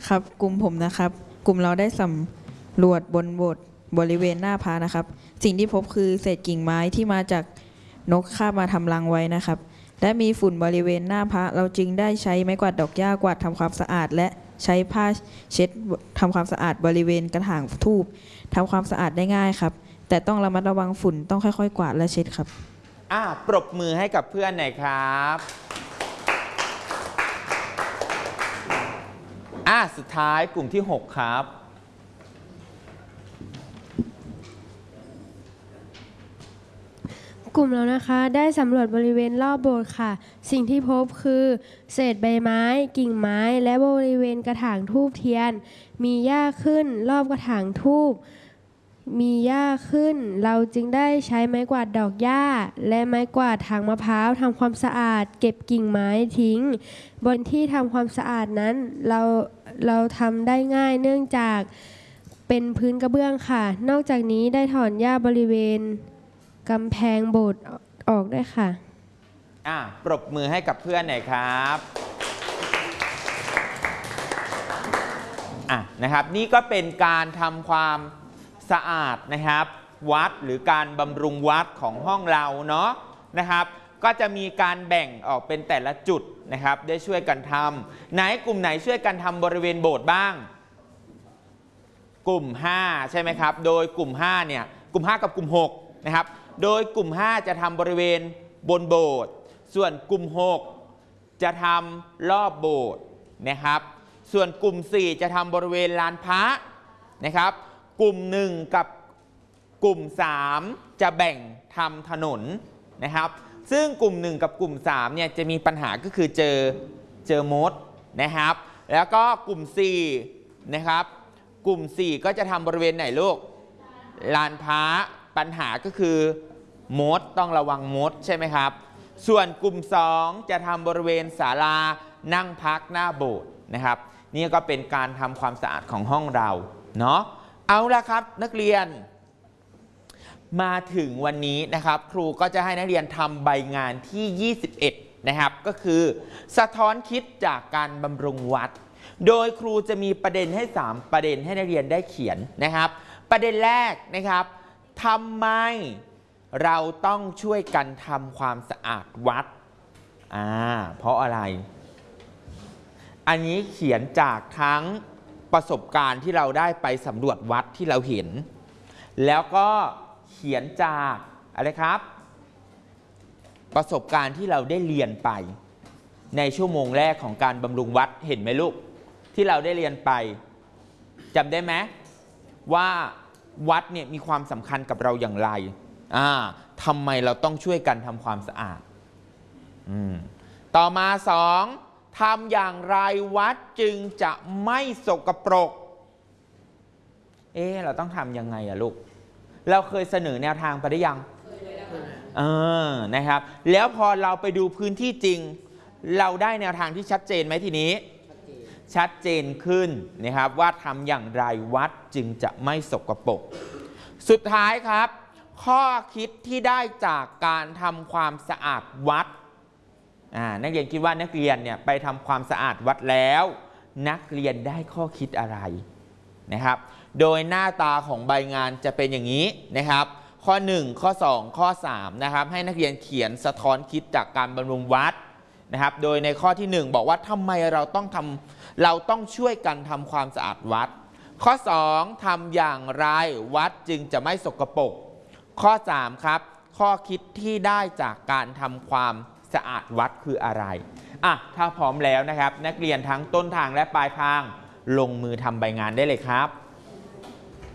ครับกลุ่มผมนะครับกลุ่มเราได้สำรวจบนโบสถ์บริเวณหน้าพระนะครับสิ่งที่พบคือเศษกิ่งไม้ที่มาจากนกคาบมาทำรังไว้นะครับและมีฝุ่นบริเวณหน้าพระเราจึงได้ใช้ไม้กวาดดอกหญ้ากวาดทำความสะอาดและใช้ผ้าเช็ดทำความสะอาดบริเวณกระถางธูปทำความสะอาดได้ง่ายครับแต่ต้องระมัดระวังฝุ่นต้องค่อยๆกวาดและเช็ดครับปรบมือให้กับเพื่อนหน่อยครับสุดท้ายกลุ่มที่6ครับกลุ่มเรานะคะได้สำรวจบริเวณรอบโบสถ์ค่ะสิ่งที่พบคือเศษใบไม้กิ่งไม้และบริเวณกระถางธูปเทียนมีหญ้าขึ้นรอบกระถางธูปมีหญ้าขึ้นเราจึงได้ใช้ไม้กวาดดอกหญ้าและไม้กวาดทางมะพร้าวทำความสะอาดเก็บกิ่งไม้ทิ้งบนที่ทำความสะอาดนั้นเราทำได้ง่ายเนื่องจากเป็นพื้นกระเบื้องค่ะนอกจากนี้ได้ถอนหญ้าบริเวณกำแพงโบสถ์ออกได้ค่ะปรบมือให้กับเพื่อนหน่อยครับนะครับนี่ก็เป็นการทำความสะอาดนะครับวัดหรือการบำรุงวัดของห้องเราเนาะนะครับก็จะมีการแบ่งออกเป็นแต่ละจุดนะครับได้ช่วยกันทำไหนกลุ่มไหนช่วยกันทำบริเวณโบสถ์บ้างกลุ่ม5ใช่ไหมครับโดยกลุ่ม5เนี่ยกลุ่ม5กับกลุ่ม6นะครับโดยกลุ่ม5จะทำบริเวณบนโบสถ์ส่วนกลุ่ม6จะทำรอบโบสถ์นะครับส่วนกลุ่ม4จะทำบริเวณลานพระนะครับกลุ่ม1กับกลุ่ม3จะแบ่งทำถนนนะครับซึ่งกลุ่ม1กับกลุ่ม3เนี่ยจะมีปัญหาก็คือเจอมดนะครับแล้วก็กลุ่ม4นะครับกลุ่ม4ก็จะทำบริเวณไหนลูกลานพระปัญหาก็คือมดต้องระวังมดใช่ไหมครับส่วนกลุ่ม2จะทำบริเวณศาลานั่งพักหน้าโบสถ์นะครับนี่ก็เป็นการทำความสะอาดของห้องเราเนาะเอาละครับนักเรียนมาถึงวันนี้นะครับครูก็จะให้นักเรียนทำใบงานที่21นะครับก็คือสะท้อนคิดจากการบำรุงวัดโดยครูจะมีประเด็นให้3ประเด็นให้นักเรียนได้เขียนนะครับประเด็นแรกนะครับทำไมเราต้องช่วยกันทำความสะอาดวัดเพราะอะไรอันนี้เขียนจากทั้งประสบการณ์ที่เราได้ไปสำรวจวัดที่เราเห็นแล้วก็เขียนจากอะไรครับประสบการณ์ที่เราได้เรียนไปในชั่วโมงแรกของการบำรุงวัดเห็นไหมลูกที่เราได้เรียนไปจำได้ไหมว่าวัดเนี่ยมีความสำคัญกับเราอย่างไรทำไมเราต้องช่วยกันทำความสะอาดต่อมา2ทำอย่างไรวัดจึงจะไม่สกปรกเราต้องทำยังไงลูกเราเคยเสนอแนวทางไปได้ยังนะครับแล้วพอเราไปดูพื้นที่จริงเราได้แนวทางที่ชัดเจนไหมทีนี้ชัดเจนขึ้นนะครับว่าทำอย่างไรวัดจึงจะไม่สกปรกสุดท้ายครับข้อคิดที่ได้จากการทำความสะอาดวัดนักเรียนคิดว่านักเรียนเนี่ยไปทำความสะอาดวัดแล้วนักเรียนได้ข้อคิดอะไรนะครับโดยหน้าตาของใบงานจะเป็นอย่างนี้นะครับข้อ1ข้อ2ข้อ3นะครับให้นักเรียนเขียนสะท้อนคิดจากการบำรุงวัดนะครับโดยในข้อที่1บอกว่าทำไมเราต้องช่วยกันทำความสะอาดวัดข้อ2ทำอย่างไรวัดจึงจะไม่สกปรกข้อ3ครับข้อคิดที่ได้จากการทำความสะอาดวัดคืออะไรถ้าพร้อมแล้วนะครับนักเรียนทั้งต้นทางและปลายทางลงมือทำใบงานได้เลยครับ